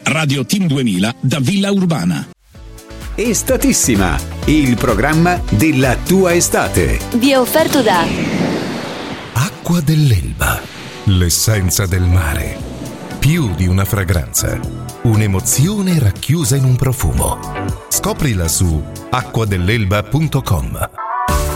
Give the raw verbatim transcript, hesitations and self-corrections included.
Radio Team duemila da Villa Urbana. Estatissima, il programma della tua estate. Vi è offerto da Acqua dell'Elba, l'essenza del mare. Più di una fragranza, un'emozione racchiusa in un profumo. Scoprila su acqua dell'elba punto com.